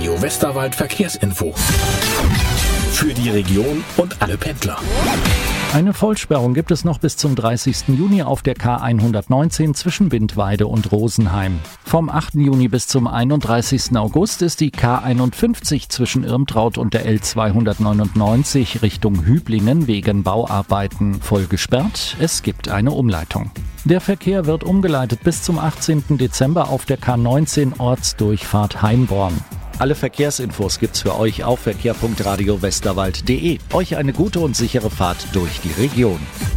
Radio Westerwald Verkehrsinfo. Für die Region und alle Pendler. Eine Vollsperrung gibt es noch bis zum 30. Juni auf der K119 zwischen Bindweide und Rosenheim. Vom 8. Juni bis zum 31. August ist die K51 zwischen Irmtraut und der L299 Richtung Hüblingen wegen Bauarbeiten voll gesperrt. Es gibt eine Umleitung. Der Verkehr wird umgeleitet bis zum 18. Dezember auf der K19 Ortsdurchfahrt Heimborn. Alle Verkehrsinfos gibt's für euch auf verkehr.radiowesterwald.de. Euch eine gute und sichere Fahrt durch die Region.